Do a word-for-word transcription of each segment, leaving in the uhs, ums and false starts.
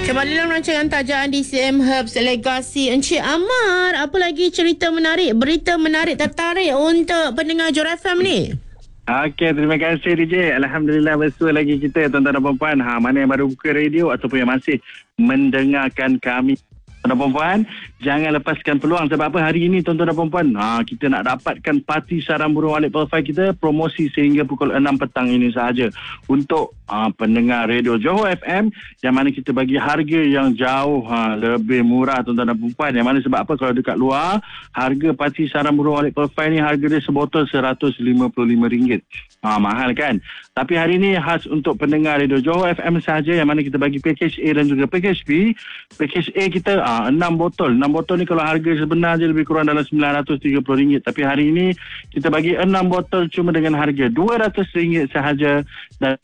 Kembali dalam rancangan Tajaan D C M Herbs Legacy. Encik Amar, apa lagi cerita menarik, berita menarik tertarik untuk pendengar Joy F M ni? Okey, terima kasih D J. Alhamdulillah bersua lagi kita tuan-tuan dan puan-puan. Ha, mana yang baru buka radio ataupun yang masih mendengarkan kami, tuan-tuan dan puan-puan, jangan lepaskan peluang. Sebab apa hari ini tuan-tuan dan puan-puan, ha, kita nak dapatkan parti sarang burung walet profile kita promosi sehingga pukul enam petang ini sahaja untuk ha, pendengar radio Johor F M, yang mana kita bagi harga yang jauh ha, lebih murah tuan-tuan dan puan-puan. Yang mana sebab apa, kalau dekat luar harga parti sarang burung walet profile ni harga dia sebotol seratus lima puluh lima ringgit. Ha, mahal kan? Tapi hari ini khas untuk pendengar radio Johor F M sahaja, yang mana kita bagi package A dan juga package B. Package A kita ha, enam botol. enam botol ni kalau harga sebenar je lebih kurang dalam sembilan ratus tiga puluh ringgit. Tapi hari ini kita bagi enam botol cuma dengan harga dua ratus ringgit sahaja. Dan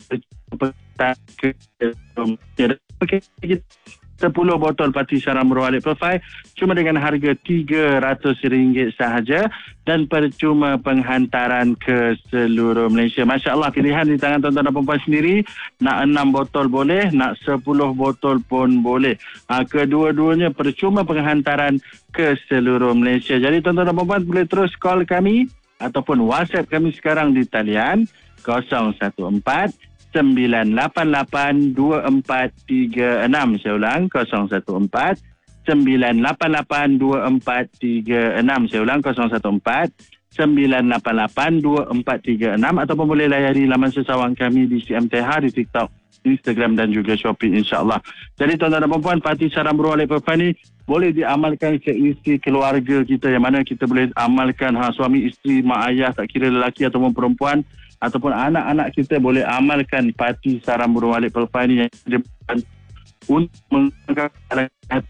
sepuluh botol parti sarang burung walet profile cuma dengan harga tiga ratus ringgit sahaja, dan percuma penghantaran ke seluruh Malaysia. Masya Allah, pilihan di tangan tuan-tuan dan puan-puan sendiri. Nak enam botol boleh, nak sepuluh botol pun boleh. Ha, kedua-duanya percuma penghantaran ke seluruh Malaysia. Jadi tuan-tuan dan puan-puan boleh terus call kami ataupun WhatsApp kami sekarang di talian kosong satu empat sembilan lapan lapan dua empat tiga enam. Saya ulang, kosong satu empat sembilan lapan lapan dua empat tiga enam. Saya ulang, kosong satu empat sembilan lapan lapan dua empat tiga enam. Ataupun boleh layari laman sesawang kami di C M T H, di TikTok, Instagram dan juga Shopee, insyaAllah. Jadi tuan-tuan dan puan-puan, parti sarang burung walet profile ni boleh diamalkan ke isi keluarga kita, yang mana kita boleh amalkan ha, suami, isteri, mak ayah, tak kira lelaki ataupun perempuan, ataupun anak-anak kita boleh amalkan parti sarang burung walet profile ni, yang untuk mengangkat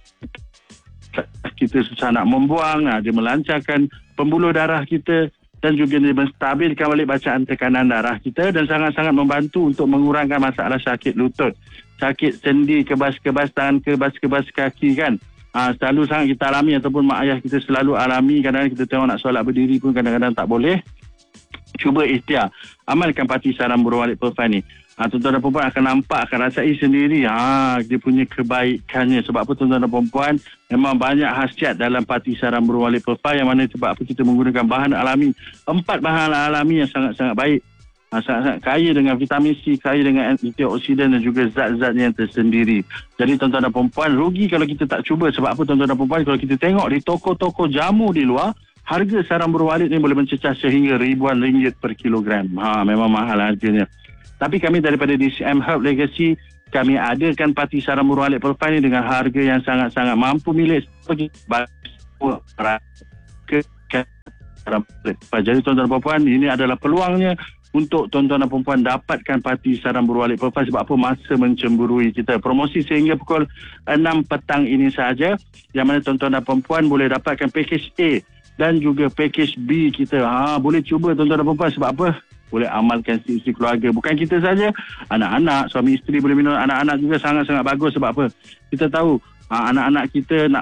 kita susah nak membuang, dia melancarkan pembuluh darah kita, dan juga dia menstabilkan balik bacaan tekanan darah kita, dan sangat-sangat membantu untuk mengurangkan masalah sakit lutut, sakit sendi, kebas-kebas tangan, kebas-kebas kaki kan. Ha, selalu sangat kita alami, ataupun mak ayah kita selalu alami. Kadang-kadang kita tengok nak solat berdiri pun kadang-kadang tak boleh. Cuba ikhtiar, amalkan parti sarang burung walet profile ni. Ha, tuan-tuan dan perempuan akan nampak, akan rasai sendiri ha, dia punya kebaikannya. Sebab apa tuan-tuan dan perempuan, memang banyak khasiat dalam parti sarang burung walet profile, yang mana sebab apa kita menggunakan bahan alami, empat bahan alami yang sangat-sangat baik, ha, sangat-sangat kaya dengan vitamin C, kaya dengan antioksidan dan juga zat-zatnya yang tersendiri. Jadi tuan-tuan dan perempuan, rugi kalau kita tak cuba. Sebab apa tuan-tuan dan perempuan, kalau kita tengok di toko-toko jamu di luar, harga sarang burung walet ni boleh mencecah sehingga ribuan ringgit per kilogram. Ha, memang mahal harganya. Tapi kami daripada D C M Herbs Legacy, kami adakan parti sarang burung walet profile ni dengan harga yang sangat-sangat mampu milik bagi jadi tuan-tuan dan puan-puan, ini adalah peluangnya untuk tuan-tuan dan puan-puan dapatkan parti sarang burung walet profile. Sebab apa, masa mencemburui kita. Promosi sehingga pukul enam petang ini sahaja, yang mana tuan-tuan dan puan-puan boleh dapatkan package A dan juga package B kita. Ha, boleh cuba tuan-tuan dan puan-puan. Sebab apa? Boleh amalkan isi keluarga. Bukan kita saja, anak-anak, suami isteri boleh minum, anak-anak juga sangat-sangat bagus. Sebab apa? Kita tahu ha, anak-anak kita nak